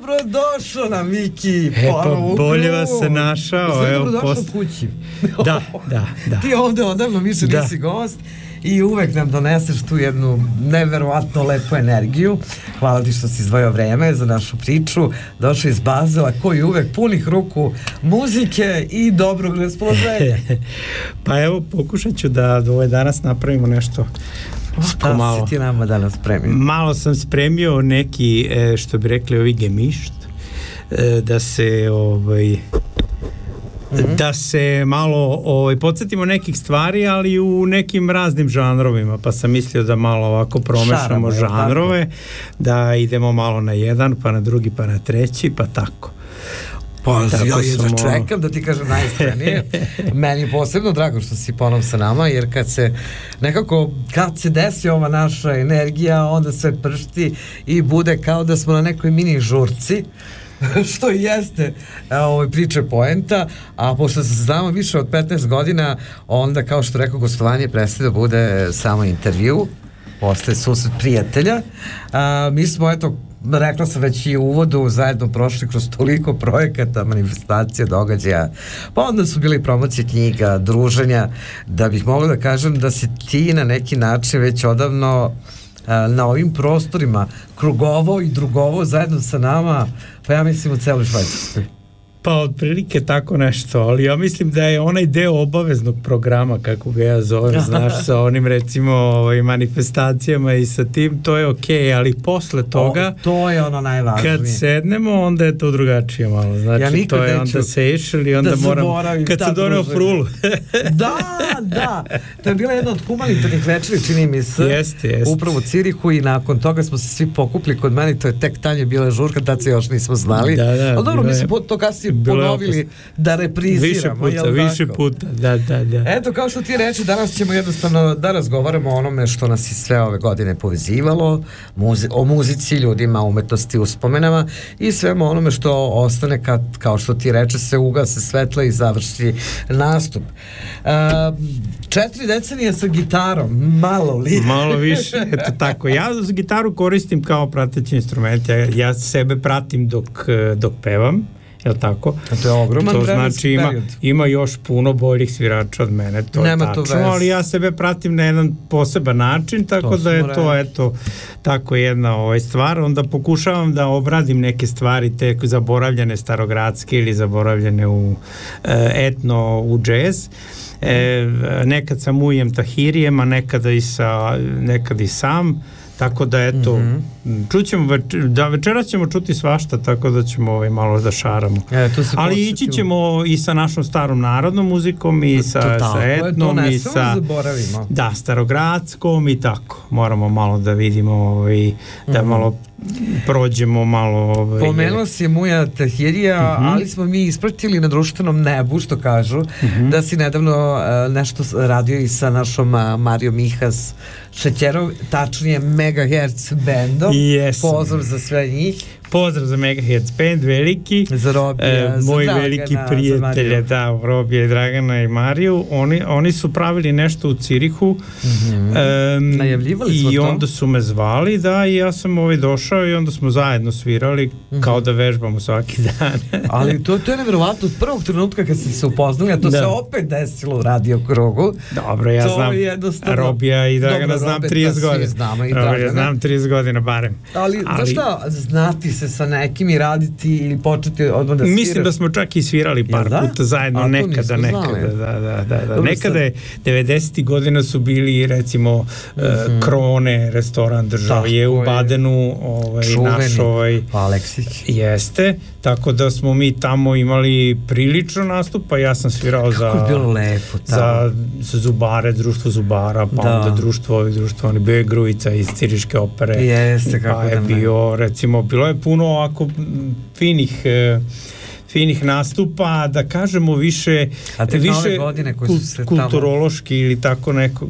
Dobrodošao na Miki. Pa bolje vas se našao. Evo, dobrodošao kući. Da. Ti ovde odavno više nisi gost i uvek nam doneseš tu jednu neverovatno lepu energiju. Hvala ti što si izdvojio vreme za našu priču. Došao iz Bazela, koji uvek punih ruku muzike i dobrog raspoloženja. Pa evo, pokušat ću da danas napravimo nešto. Šta si ti nama danas spremio? Malo sam spremio neki, što bi rekli ovi gemišt, da se da se malo podsjetimo nekih stvari, ali u nekim raznim žanrovima, pa sam mislio da malo ovako promešamo žanrove, da idemo malo na jedan, pa na drugi, pa na treći, pa tako. Pa ja jedva čekam da ti kažem najiskrenije. Meni je posebno drago što si ponovo sa nama, jer kad se desi ova naša energija, onda sve pršti i bude kao da smo na nekoj mini žurci, što i jeste priče poenta, a pošto se znamo više od 15 godina, onda, kao što rekao, gostovanje prestaje da bude samo intervju, postaje susret prijatelja. Mi smo, rekla sam već i u uvodu, zajedno prošli kroz toliko projekata, manifestacija, događaja, pa onda su bili promocije knjiga, druženja, da bih mogla da kažem da si ti na neki način već odavno na ovim prostorima krugovo i drugovo zajedno sa nama, pa ja mislim u celoj Švajcarskoj. Pa otprilike tako nešto, ali ja mislim da je onaj deo obaveznog programa, kako ga ja zovem, znaš, sa onim recimo manifestacijama i sa tim, to je okej, ali posle toga to je ono najvažnije. Kad sednemo, onda je to drugačije malo, znači to je onda seš ili onda moram, kad se doneo frulu. Da, to je bila jedna od humanitarnih večeri, čini mi se, jeste. Upravo u Cirihu, i nakon toga smo se svi pokupili kod mene, to je tek tanje bila žurka, tad se još nismo znali, ali dobro, mislim, to kasnije ponovili da repriziramo. Više puta, da. Eto, kao što ti reči, danas ćemo jednostavno da razgovaramo o onome što nas je sve ove godine povezivalo, o muzici, ljudima, umetnosti, uspomenama i svemu onome što ostane kad, kao što ti reče, se ugase svetla i završi nastup. 4 decenije sa gitarom, malo više, eto tako. Ja gitaru koristim kao prateći instrument, ja sebe pratim dok pevam. Jel tako? A to je ogroman znači ima još puno boljih svirača od mene, to je tačno, ali ja sebe pratim na jedan poseban način, tako da je to tako jedna stvar. Onda pokušavam da obradim neke stvari, te zaboravljene starogradske ili zaboravljene u etno, u džez. Nekad sam ujem tahirijem, a nekad i sam. Tako da eto, čućemo, večeras ćemo čuti svašta, tako da ćemo malo da šaramo. Ali ići ćemo i sa našom starom narodnom muzikom i sa etnom i sa starogradskom i tako. Moramo malo da vidimo da malo prođemo malo. Pomenuo si Muja Tahirija, ali smo mi ispratili na društvenom nebu, što kažu, da si nedavno nešto radio i sa našom Marijom Mihas Šećerov, tačnije Megahertz bandom. Pozdrav za sve njih. Pozdrav za Megahertz band, veliki. Za Robija, moji veliki prijatelje, Robija i Dragana i Mariju. Oni su pravili nešto u Cirihu. Najavljivali smo to. I onda su me zvali, i ja sam došao i onda smo zajedno svirali, kao da vežbamo svaki dan. Ali to je nevjerovatno, od prvog trenutka kad ste se upoznali, a to se opet desilo u radio krugu. Dobro, ja znam Robija i Dragana, znam 30 godina. Robija znam 30 godina barem. Ali znaš šta, znati se sa nekim i raditi ili početi odmah da sviraš? Mislim da smo čak i svirali par puta zajedno, nekada. Nekada je 90. godina su bili recimo Krone, restoran države u Badenu, naš Aleksić. Jeste, tako da smo mi tamo imali prilično nastupa, ja sam svirao za društvo Zubara, pa onda društvo oni bio je Grujica iz Ciriške opere. Jeste, kako da ne. Bio, recimo, bilo je puno ovako finih nastupa, da kažemo više kulturološki ili tako neko,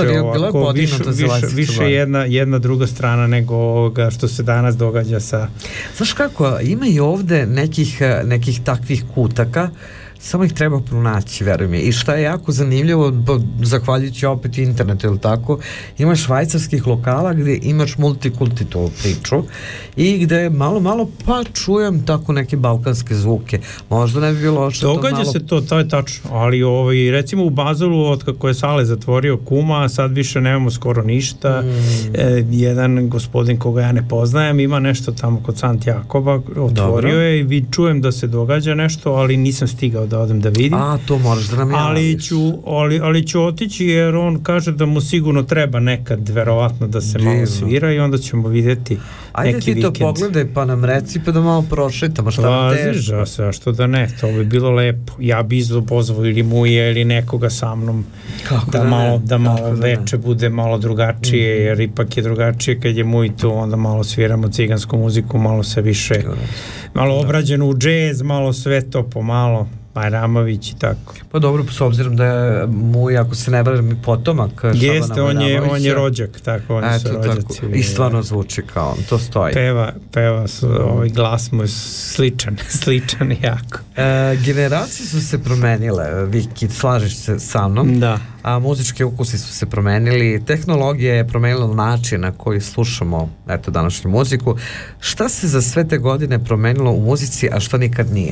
više jedna druga strana nego ovoga što se danas događa sa... Znaš kako, ima i ovde nekih takvih kutaka samo ih treba pronaći, verujem je. I šta je jako zanimljivo, zahvaljujući opet internetu, ili tako, imaš švajcarskih lokala gde imaš multikulti tu priču i gde malo pa čujem tako neke balkanske zvuke. Možda ne bi bilo loše to malo... Događa se to je tačno, ali recimo u Bazelu, od kako je Sale zatvorio Kuma, sad više nemamo skoro ništa. Jedan gospodin koga ja ne poznajem ima nešto tamo kod Sant Jakoba, otvorio je i čujem da se događa nešto, ali nisam stigao da odem da vidim. To moraš da nam javiš. Ali ću otići jer on kaže da mu sigurno treba nekad verovatno da se malo svira i onda ćemo vidjeti ajde neki vikend. Ajde ti to pogledaj pa nam reci pa da malo prošetamo, šta nam teško. A što da ne, to bi bilo lepo. Ja bi isto pozvao ili Muje ili nekoga sa mnom da malo veče bude malo drugačije, jer ipak je drugačije kad je Muj tu, onda malo sviramo cigansku muziku, malo se više malo obrađeno u džez, malo sve to pomalo Bajramović i tako. Pa dobro, s obzirom da je Muj, ako se ne varam, i potomak Jeste, on je rođak, tako, oni su rođaci. I stvarno zvuči kao on, to stoji. Peva ovaj glas mu je sličan jako. Generacije su se promenile, Viki, slažeš se sa mnom? Da. A muzički ukusi su se promenili, tehnologija je promenila način na koji slušamo današnju muziku. Šta se za sve te godine promenilo u muzici, a što nikad nije?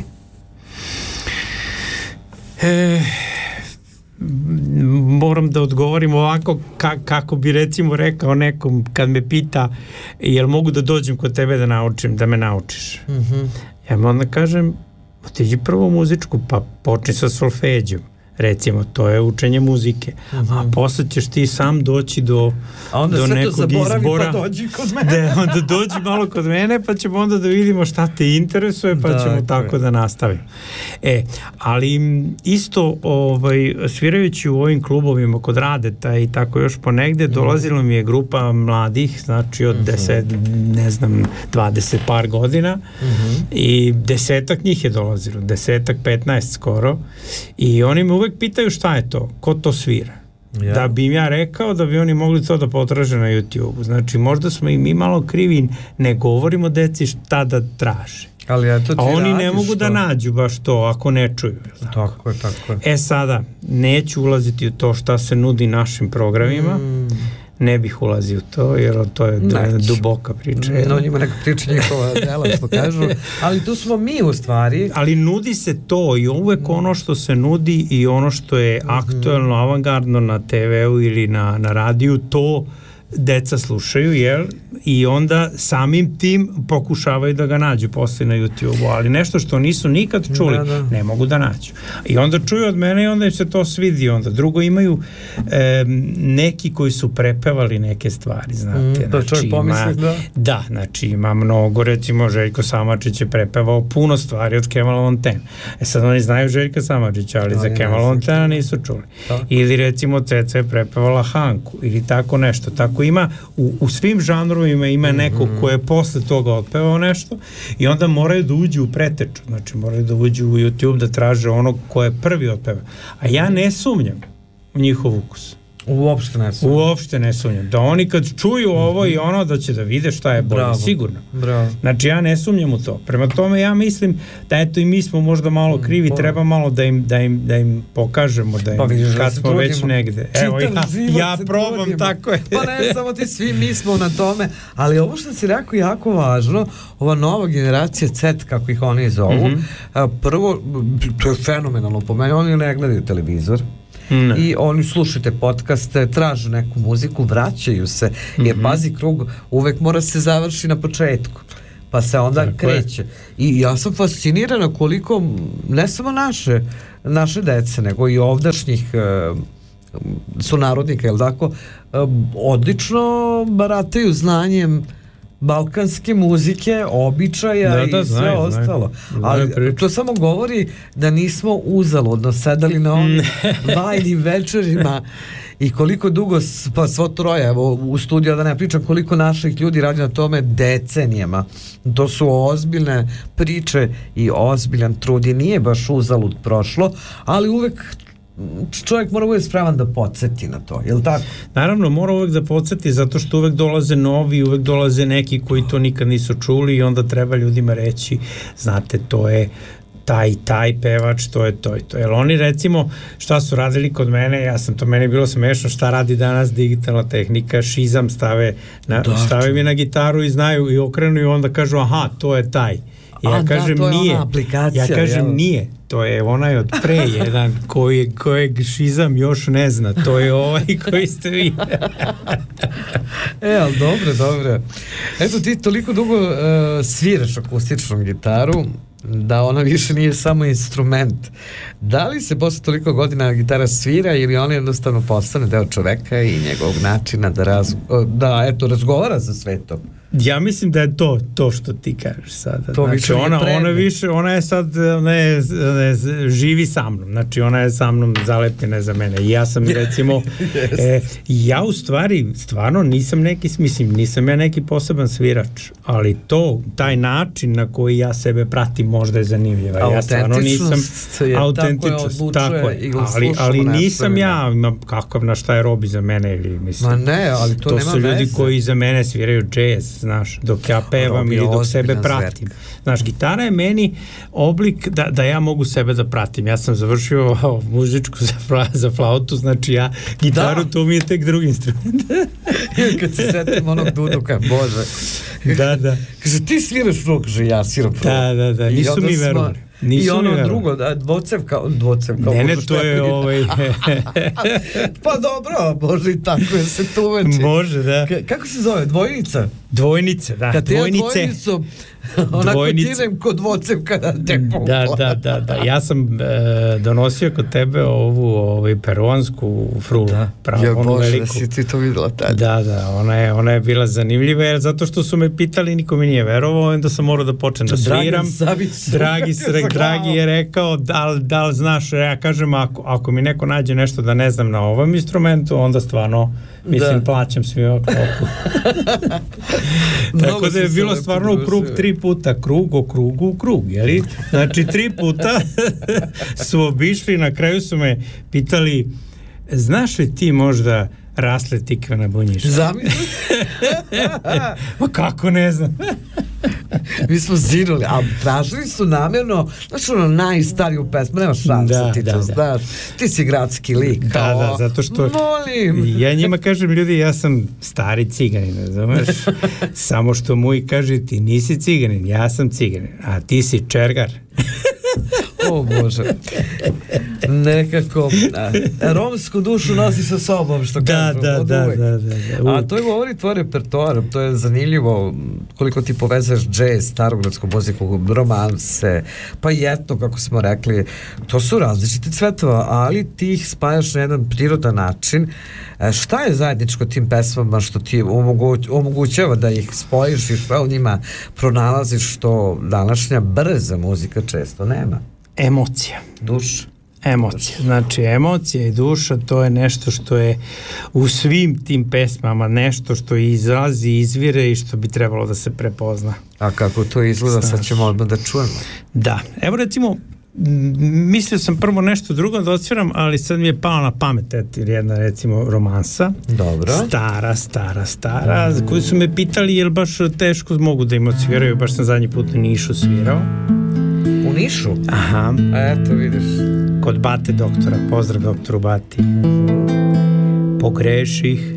Moram da odgovorim ovako kako bi recimo rekao nekom kad me pita jel mogu da dođem kod tebe da me naučiš. Ja mu onda kažem otiđi prvo u muzičku pa počni sa solfeđom, recimo to je učenje muzike, a posle ćeš ti sam doći do nekog izbora, pa dođi kod mene. Onda dođi malo kod mene pa ćemo onda da vidimo šta te interesuje pa ćemo tako da nastavimo. Ali isto svirajući u ovim klubovima kod Radeta i tako još ponegde dolazila mi je grupa mladih, znači od 20 par godina i 10-ak njih je dolazilo, 10-ak, 15 skoro, i oni me uvek pitaju šta je to, ko to svira. Da bi im ja rekao da bi oni mogli to da potraže na YouTube-u. Znači možda smo i mi malo krivi, ne govorimo deci šta da traže. A oni ne mogu da nađu baš to ako ne čuju. Tako je. Sada, neću ulaziti u to šta se nudi našim programima, ne bih ulazio u to, jer to je duboka priča. Njima neka priča njihova dela, što kažu, ali tu smo mi u stvari. Ali nudi se to i uvek ono što se nudi i ono što je aktuelno, avangardno na TV-u ili na radiju, to deca slušaju, jel? I onda samim tim pokušavaju da ga nađu posle na YouTube-u, ali nešto što nisu nikad čuli, ne mogu da nađu. I onda čuju od mene i onda im se to svidi. Onda drugo imaju neki koji su prepevali neke stvari, znate. Da čovjek pomisli, da, znači ima mnogo, recimo Željko Samardžić je prepevao puno stvari od Kemala Montana. Sad oni znaju Željka Samardžića, ali za Kemala Montana nisu čuli. Ili recimo Ceca je prepevala Hanku, ili tako nešto. Tako ima u svim žanrovima ima neko ko je posle toga otpevao nešto i onda moraju da uđu u preteču, znači moraju da uđu u YouTube da traže onog ko je prvi otpevao. A ja ne sumnjam u njihov ukus. Uopšte ne sumnjam. Da oni kad čuju ovo i ono da će da vide šta je bolje, sigurno. Znači ja ne sumnjam u to. Prema tome ja mislim da eto i mi smo možda malo krivi, treba malo da im pokažemo da im, kad smo već negde. Evo ja probam, tako je. Pa ne samo ti, svi mi smo na tome, ali ovo što si rekao jako važno, ova nova generacija Z, kako ih oni zovu, prvo, to je fenomenalno po meni, oni ne gledaju televizor. I oni slušajte podcaste, tražu neku muziku, vraćaju se, jer pazi, krug uvek mora se završi na početku, pa se onda kreće. I ja sam fascinirana koliko ne samo naše dece, nego i ovdašnjih sunarodnika, jel tako, odlično barataju znanjem balkanske muzike, običaja i sve ostalo. Ali to samo govori da nismo uzaludno sedali na ovim vajnim večerima i koliko dugo, pa svo troje, evo u studiju da ne pričam koliko naših ljudi radi na tome decenijama. To su ozbiljne priče i ozbiljan trud i nije baš uzalud prošlo, ali uvek čovjek mora uvijek spreman da podsjeti na to, je li tako? Naravno, mora uvijek da podsjeti zato što uvijek dolaze novi, uvijek dolaze neki koji to nikad nisu čuli i onda treba ljudima reći, znate, taj pevač, to je to. Jer oni recimo, šta su radili kod mene, meni je bilo smešno šta radi danas digitalna tehnika, šizam stave mi na gitaru i znaju i okrenu i onda kažu, aha, to je taj. Ja kažem nije, to je onaj od pre jedan kojeg šizam još ne zna, to je ovaj koji ste vi. Ali dobro. Eto, ti toliko dugo sviraš akustičnu gitaru, da ona više nije samo instrument. Da li se posle toliko godina gitara svira ili ona jednostavno postane deo čoveka i njegovog načina da razgovara sa svetom? Ja mislim da je to što ti kažeš sada. Znači, ona je sad živi sa mnom. Znači, ona je sa mnom zalepljena za mene. I ja sam recimo ja u stvari stvarno nisam ja neki poseban svirač, ali taj način na koji ja sebe pratim možda je zanimljiva. Ja stvarno nisam autentičnost. Tako je. Ali nisam ja kakav na šta je Robi za mene ili mislim. Ma ne, ali to nema veze. To su ljudi koji za mene sviraju džez, znaš, dok ja pevam ili dok sebe pratim. Znaš, gitara je meni oblik da ja mogu sebe da pratim. Ja sam završio muzičku za flautu, znači gitaru to mi je tek drugi instrument. Kad se setim onog duduka, bože. Da. Kaže, ti sviraš ruk, kaže, ja sviram ruk. Da, nisu mi verovali. I ono drugo, dvocevka. Ne, to je Pa dobro, može i tako je se tu uveče. Može, da. Kako se zove, dvojnica? Dvojnice, da. Kad ja dvojnicu, onako tidem kod dvocevka da te pukla. Da. Ja sam donosio kod tebe ovu peruansku frulu. Ja bože, da si ti to videla tada. Da, ona je bila zanimljiva, jer zato što su me pitali, niko mi nije verovao, onda sam morao da počnem da sviram. Dragi je rekao, da li znaš, ja kažem, ako mi neko nađe nešto da ne znam na ovom instrumentu, onda stvarno, plaćam svima klopu. Tako da je bilo stvarno u krug 3 puta, krug o krugu u krug, jeli? Znači 3 puta su obišli, na kraju su me pitali, znaš li ti možda rasle tikve na bunjiša? Zamisli? Ma kako ne znam. Mi smo zinuli, a tražili su namjerno, znači najstariju pesmu, nema šansa, ti to znaš, ti si gradski lik. Da, zato što molim. Ja njima kažem, ljudi, ja sam stari ciganin, znaš, samo što Muj kaže, ti nisi ciganin, ja sam ciganin, a ti si čergar. O Bože, nekako romsku dušu nosi sa sobom, što kažem, da. A to je govori tvoj repertoar, to je zanimljivo koliko ti povezuješ džez, starogradsku muziku, romanse, pa i etno, kako smo rekli, to su različiti cvetova, ali ti ih spajaš na jedan prirodan način. Šta je zajedničko tim pesmama što ti omogućava da ih spojiš i što u njima pronalaziš što današnja brza muzika često nema? Emocija. Duša. Emocija. Znači, emocija i duša, to je nešto što je u svim tim pesmama, nešto što izlazi, izvire i što bi trebalo da se prepozna. A kako to izgleda, sad ćemo odmah da čujemo. Da. Evo recimo, mislio sam prvo nešto drugo da odsviram, ali sad mi je palo na pamet jedna recimo romansa. Dobro. Stara, koji su me pitali jel baš teško mogu da im odsviraju, baš sam zadnji put u Nišu svirao. U Nišu? Aha. Eto vidiš. Kod Bate doktora, pozdrav doktoru Bati. Pogreših